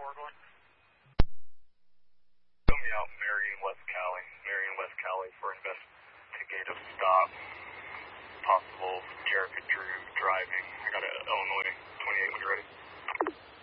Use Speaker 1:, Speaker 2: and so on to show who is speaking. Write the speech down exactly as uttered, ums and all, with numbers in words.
Speaker 1: one. Show me out Marion, West Cali. Marion, West Cali for investigative stop.